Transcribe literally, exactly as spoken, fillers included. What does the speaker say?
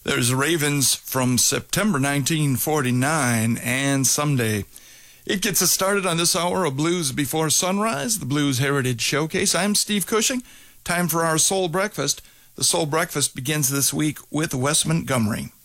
There's Ravens from September nineteen forty-nine and Someday. It gets us started on this hour of Blues Before Sunrise, the Blues Heritage Showcase. I'm Steve Cushing. Time for our Soul Breakfast. The Soul Breakfast begins this week with Wes Montgomery.